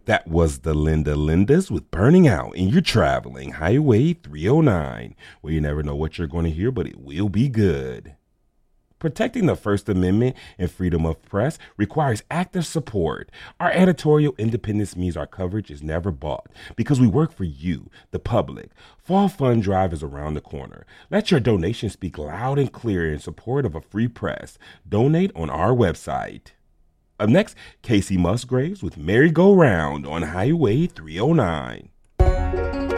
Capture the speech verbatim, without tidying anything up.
That was the Linda Lindas with Burning Out, and you're traveling Highway three oh nine, where you never know what you're going to hear, but it will be good. Protecting the First Amendment and freedom of press requires active support. Our editorial independence means our coverage is never bought because we work for you, the public. Fall Fund Drive is around the corner. Let your donation speak loud and clear in support of a free press. Donate on our website. Up next, Casey Musgraves with Merry Go Round on Highway three oh nine.